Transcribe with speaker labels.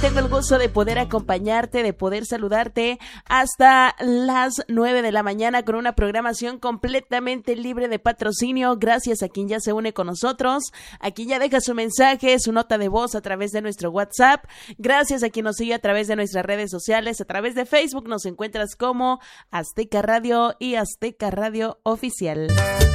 Speaker 1: tengo el gusto de poder acompañarte, de poder saludarte hasta las 9 de la mañana con una programación completamente libre de patrocinio. Gracias a quien ya se une con nosotros, a quien ya deja su mensaje, su nota de voz a través de nuestro WhatsApp. Gracias a quien nos sigue a través de nuestras redes sociales, a través de Facebook nos encuentras como Azteca Radio y Azteca Radio Oficial.